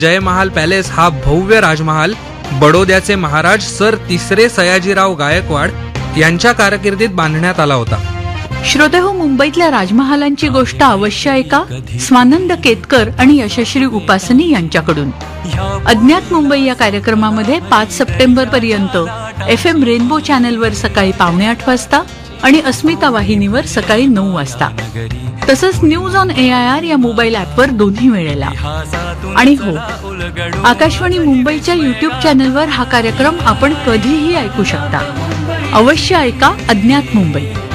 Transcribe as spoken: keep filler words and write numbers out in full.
जय महाल palace हा भव्य राजमहाल बडोद्याचे महाराज सर तिसरे सयाजीराव गायकवाड यांच्या कारकिर्दीत बांधण्यात आला होता. श्रोतेहो, मुंबईतल्या राजमहालांची गोष्ट अवश्य ऐका स्वानंद केतकर आणि यशश्री उपासनी यांच्याकडून. अज्ञात मुंबई या कार्यक्रमामध्ये पाच सप्टेंबर पर्यंत एफ एम रेनबो चॅनलवर सकाळी पावणे आठ वाजता आणि अस्मिता वाहिनीवर सकाळी नऊ वाजता, तसंच news on A I R या मोबाईल ऍपवर दोन्ही वेळेला. आणि हो, आकाशवाणी मुंबईच्या युट्यूब चॅनलवर हा कार्यक्रम आपण कधीही ऐकू शकता. अवश्य ऐका अज्ञात मुंबई.